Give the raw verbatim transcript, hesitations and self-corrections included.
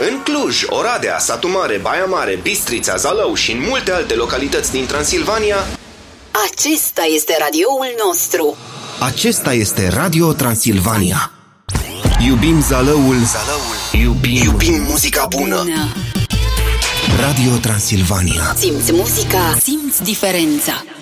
În Cluj, Oradea, Satu Mare, Baia Mare, Bistrița, Zalău și în multe alte localități din Transilvania. Acesta este radioul nostru. Acesta este Radio Transilvania. Iubim Zalăul, Zalăul. Iubim, Iubim muzica bună. bună. Radio Transilvania. Simți muzica, simți diferența.